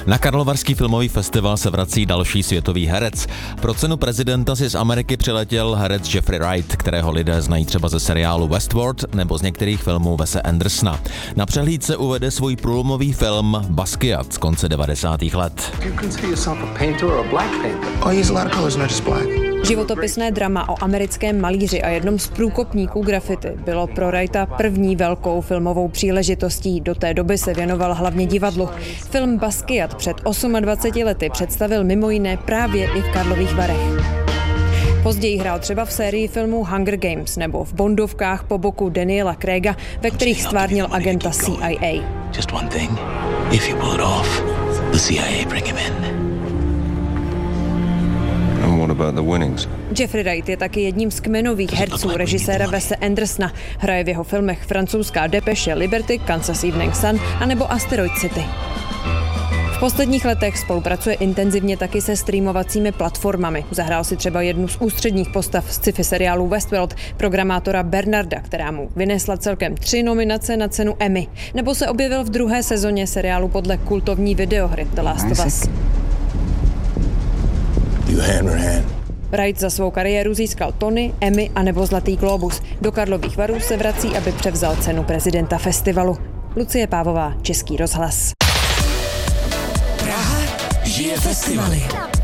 Na Karlovarský filmový festival se vrací další světový herec. Pro cenu prezidenta si z Ameriky přiletěl herec Jeffrey Wright, kterého lidé znají třeba ze seriálu Westworld nebo z některých filmů Wese Andersona. Na přehlídce uvede svůj průlomový film Basquiat z konce 90. let. Životopisné drama o americkém malíři a jednom z průkopníků graffiti bylo pro Wrighta první velkou filmovou příležitostí. Do té doby se věnoval hlavně divadlu. Film Basquiat před 28 lety představil mimo jiné právě i v Karlových Varech. Později hrál třeba v sérii filmů Hunger Games nebo v bondovkách po boku Daniela Craiga, ve kterých stvárnil agenta CIA. Just one thing. If you pull it off, the CIA bring him in. Jeffrey Wright je taky jedním z kmenových herců režiséra Wese Andersona. Hraje v jeho filmech francouzská Depeche, Liberty, Kansas Evening Sun anebo Asteroid City. V posledních letech spolupracuje intenzivně taky se streamovacími platformami. Zahrál si třeba jednu z ústředních postav z sci-fi seriálu Westworld, programátora Bernarda, která mu vynesla celkem 3 nominace na cenu Emmy. Nebo se objevil v 2. sezóně seriálu podle kultovní videohry The Last of Us. Wright za svou kariéru získal Tony, Emmy a nebo Zlatý glóbus. Do Karlových Varů se vrací, aby převzal cenu prezidenta festivalu. Lucie Pávová, Český rozhlas. Praha žije festivaly.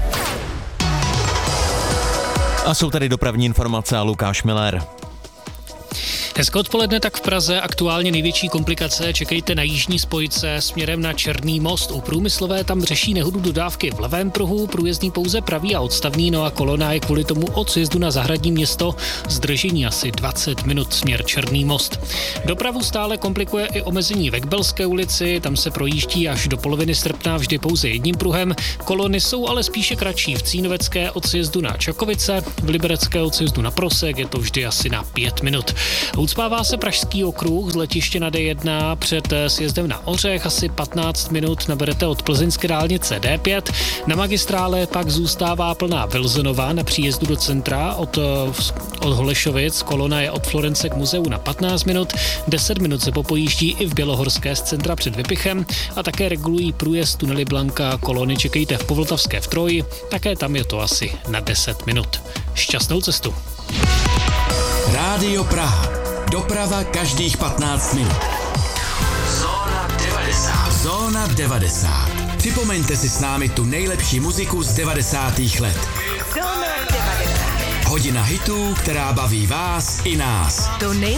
A jsou tady dopravní informace a Lukáš Miller. Hezké odpoledne, tak v Praze aktuálně největší komplikace čekejte na jižní spojce směrem na Černý most. U Průmyslové tam řeší nehodu dodávky v levém pruhu, průjezdný pouze pravý a odstavný, no a kolona je kvůli tomu od sjezdu na Zahradní Město. Zdržení asi 20 minut směr Černý most. Dopravu stále komplikuje i omezení ve Kbelské ulici, tam se projíždí až do poloviny srpna vždy pouze jedním pruhem. Kolony jsou ale spíše kratší v Cínovecké od sjezdu na Čakovice, v Liberecké od sjezdu na Prosek je to vždy asi na 5 minut. Ucpává se Pražský okruh z letiště na D1 před sjezdem na Ořech, asi 15 minut naberete od plzeňské dálnice D5. Na magistrále pak zůstává plná Wilsonova na příjezdu do centra od Holešovic. Kolona je od Florence k muzeu na 15 minut. 10 minut se popojíždí i v Bělohorské z centra před Vypichem a také regulují průjezd tunely Blanka. Kolony čekejte v Povltavské v Troji, také tam je to asi na 10 minut. Šťastnou cestu. Rádio Praha. Doprava každých 15 minut. Zóna 90. Zóna 90. Připomeňte si s námi tu nejlepší muziku z 90. let. Zóna 90. Hodina hitů, která baví vás i nás. To